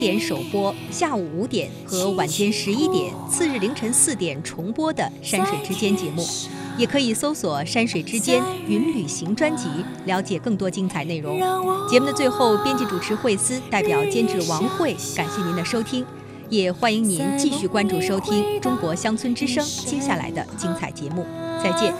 点首播，下午5点和晚间11点，次日凌晨4点重播的《山水之间》节目，也可以搜索《山水之间云旅行》专辑，了解更多精彩内容。节目的最后，编辑主持惠思代表监制王慧，感谢您的收听，也欢迎您继续关注收听中国乡村之声接下来的精彩节目。再见。